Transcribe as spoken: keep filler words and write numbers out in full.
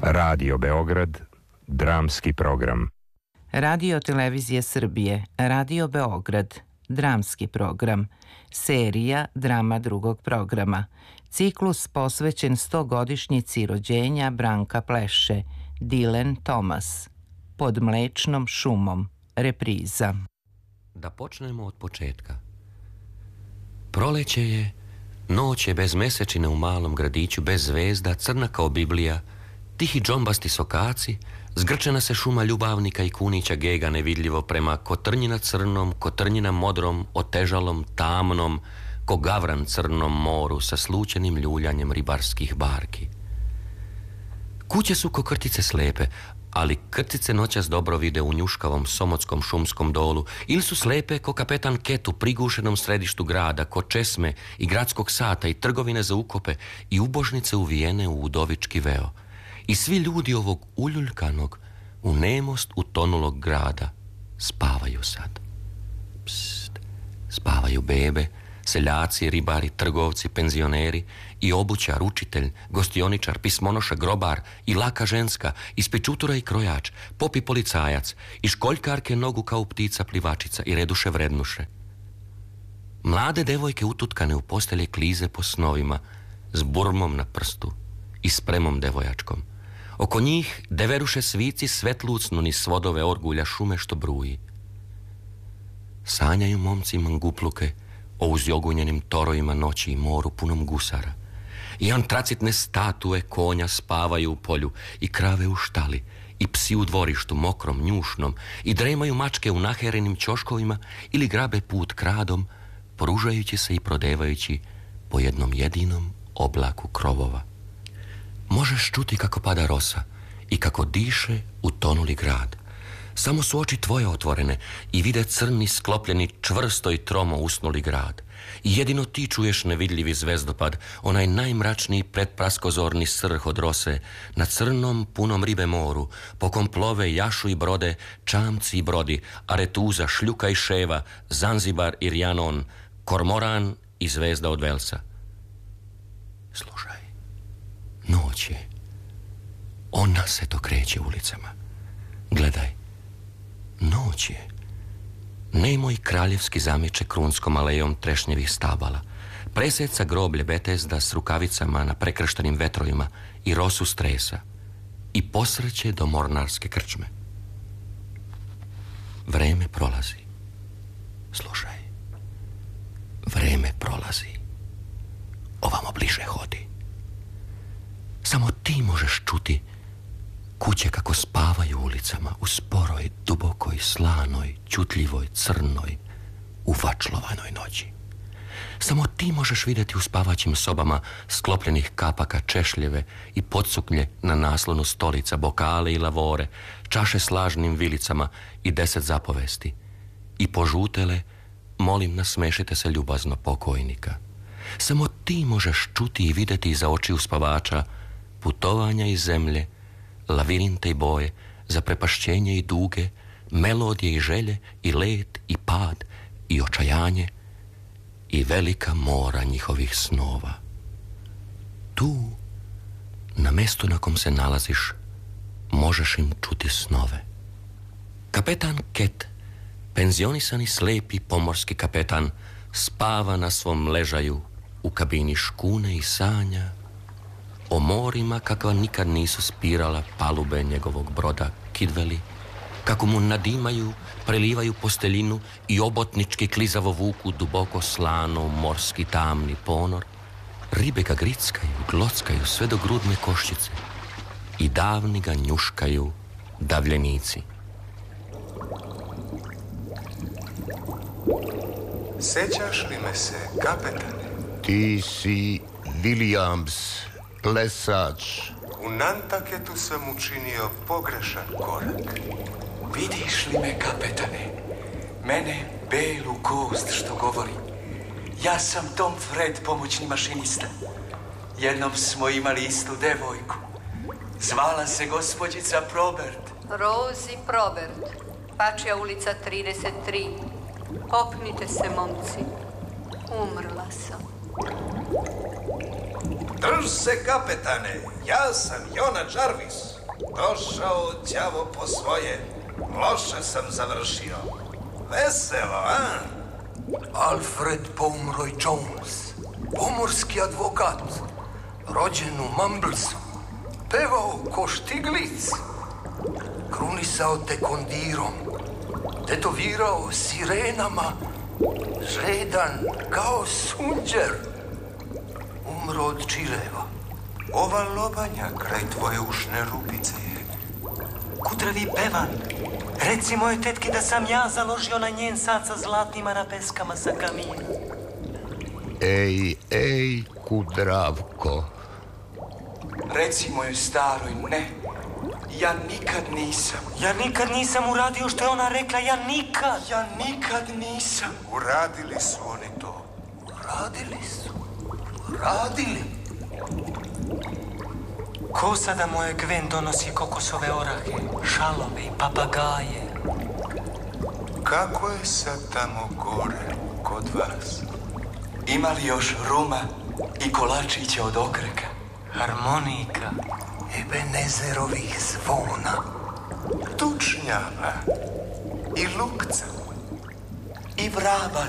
Radio Beograd, dramski program. Radio Televizije Srbije, Radio Beograd, dramski program. Serija drama drugog programa. Ciklus posvećen stogodišnjici rođenja Branka Pleše, Dilen Tomas. Pod mlečnom šumom, repriza. Da počnemo od početka. Proleće je, noć je bez mesečine u malom gradiću, bez zvezda, crna kao Biblija, tihi džombasti sokaci, zgrčena se šuma ljubavnika i kunića gega nevidljivo prema kotrnjina crnom, kotrnjina modrom, otežalom, tamnom, ko gavran crnom moru sa slučenim ljuljanjem ribarskih barki. Kuće su ko krtice slepe, ali krtice noćas dobro vide u njuškavom somotskom šumskom dolu, ili su slepe ko kapetan Ket u prigušenom središtu grada, ko česme i gradskog sata i trgovine za ukope i ubožnice uvijene u udovički veo. I svi ljudi ovog uljuljkanog, u nemost utonulog grada spavaju sad. Pst, spavaju bebe, seljaci, ribari, trgovci, penzioneri i obućar, učitelj, gostioničar, pismonoša, grobar i laka ženska, i spičutura i krojač, pop i policajac, i školjkarke nogu kao ptica plivačica i reduše vrednuše. Mlade devojke ututkane u postelje klize po snovima, s burmom na prstu i spremom devojačkom. Oko njih deveruše svici svetlucnu niz svodove orgulja šume što bruji. Sanjaju momci mangupluke o uzjogunjenim torovima noći i moru punom gusara. I antracitne statue konja spavaju u polju i krave u štali i psi u dvorištu mokrom, njušnom i dremaju mačke u naherenim ćoškovima ili grabe put kradom, pružajući se i prodevajući po jednom jedinom oblaku krovova. Možeš čuti kako pada rosa i kako diše utonuli grad. Samo su oči tvoje otvorene i vide crni, sklopljeni, čvrsto i tromo usnuli grad. I jedino ti čuješ nevidljivi zvezdopad, onaj najmračniji predpraskozorni srh od rose, na crnom, punom ribe moru, po kom plove jašu i brode, čamci i brodi, Aretuza, šljuka i ševa, Zanzibar i Rjanon, kormoran i zvezda od Velsa. Slušaj, noć je. Ona se to kreće ulicama. Gledaj, noć je. Nemoj kraljevski zameče krunskom alejom trešnjevih stabala. Preseca groblje Betesda s rukavicama na prekrštenim vetrovima i rosu stresa. I posreće do mornarske krčme. Vreme prolazi. Slušaj. Vreme prolazi. Ovamo bliže hodi. Samo ti možeš čuti kuće kako spavaju ulicama u sporoj, dubokoj, slanoj, ćutljivoj, crnoj, uvačlovanoj noći. Samo ti možeš vidjeti u spavaćim sobama sklopljenih kapaka češljeve i podsuknje na naslonu stolica, bokale i lavore, čaše s lažnim vilicama i deset zapovesti. I požutele, molim nasmešite se ljubazno pokojnika. Samo ti možeš čuti i vidjeti iza očiju spavača putovanja iz zemlje, lavirinte i boje, zaprepašćenje i duge, melodije i želje, i let, i pad, i očajanje, i velika mora njihovih snova. Tu, na mestu na kom se nalaziš, možeš im čuti snove. Kapetan Ket, penzionisani slepi pomorski kapetan, spava na svom ležaju u kabini škune i sanja o morima kakva nikad nisu spirala palube njegovog broda Kidveli, kako mu nadimaju, prelivaju posteljinu i obotnički klizavo vuku duboko slano morski tamni ponor. Ribe ga grickaju, glockaju sve do grudne koščice i davni ga njuškaju davljenici. Sećaš li me se, kapetane? Ti si Williams, plesač. U Nantaketu sam učinio pogrešan korak. Vidiš li me, kapetane? Mene, belu kost što govori. Ja sam Tom Fred, pomoćni mašinista. Jednom smo imali istu devojku. Zvala se gospođica Probert. Rozi Probert. Pačija ulica trideset tri. Popnite se, momci. Umrla sam. Drž se, kapetane, ja sam Jona Jarvis. Došao đavo po svoje. Loše sam završio. Veselo, a? Alfred Pomeroy Jones, pomorski advokat, rođen u Mumblesu, pevao ko Štiglic, krunisao te kondirom, tetovirao sirenama, žedan kao sunđer, umro od čireva. Ova lobanja kraj tvoje ušne rupice je. Kutravi pevan. Reci moje tetki da sam ja založio na njen sad sa zlatnim arabeskama sa kamina. Ej, ej, Kudravko. Reci mojoj staroj ne. Ja nikad nisam. Ja nikad nisam uradio što je ona rekla, ja nikad. Ja nikad nisam. Uradili su oni to. Radili su. Radili. Ko sada moje Gwen donosi kokosove orahe, šalove i papagaje? Kako je sad tamo gore kod vas? Ima li još ruma i kolačića od okreka? Harmonika. Ebenezerovih zvona. Tučnjava i lukca I vraba